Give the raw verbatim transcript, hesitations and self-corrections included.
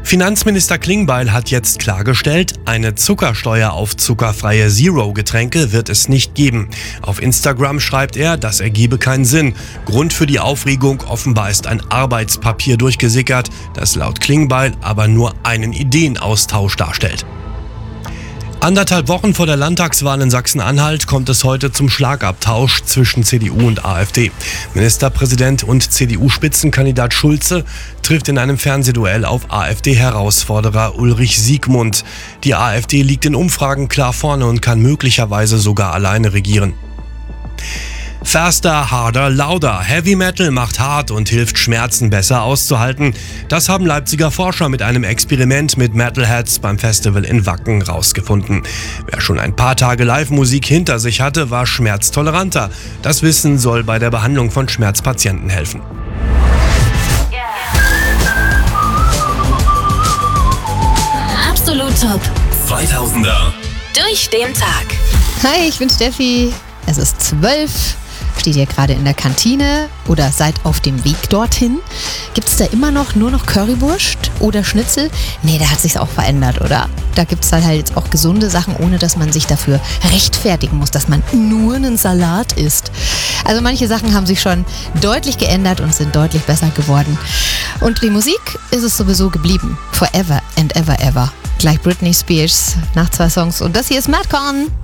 Finanzminister Klingbeil hat jetzt klargestellt, eine Zuckersteuer auf zuckerfreie Zero-Getränke wird es nicht geben. Auf Instagram schreibt er, das ergebe keinen Sinn. Grund für die Aufregung offenbar ist ein Arbeitspapier durchgesickert, das laut Klingbeil aber nur einen Ideenaustausch darstellt. Anderthalb Wochen vor der Landtagswahl in Sachsen-Anhalt kommt es heute zum Schlagabtausch zwischen C D U und AfD. Ministerpräsident und C D U-Spitzenkandidat Schulze trifft in einem Fernsehduell auf AfD-Herausforderer Ulrich Siegmund. Die AfD liegt in Umfragen klar vorne und kann möglicherweise sogar alleine regieren. Faster, harder, louder. Heavy Metal macht hart und hilft Schmerzen besser auszuhalten. Das haben Leipziger Forscher mit einem Experiment mit Metalheads beim Festival in Wacken rausgefunden. Wer schon ein paar Tage Live-Musik hinter sich hatte, war schmerztoleranter. Das Wissen soll bei der Behandlung von Schmerzpatienten helfen. Absolut Top. zweitausender. Durch den Tag. Hi, ich bin Steffi. Es ist zwölf. Steht ihr gerade in der Kantine oder seid auf dem Weg dorthin? Gibt es da immer noch nur noch Currywurst oder Schnitzel? Nee, da hat sich's auch verändert, oder? Da gibt es dann halt jetzt auch gesunde Sachen, ohne dass man sich dafür rechtfertigen muss, dass man nur einen Salat isst. Also manche Sachen haben sich schon deutlich geändert und sind deutlich besser geworden. Und die Musik ist es sowieso geblieben. Forever and ever ever. Gleich Britney Spears nach zwei Songs. Und das hier ist Madcon.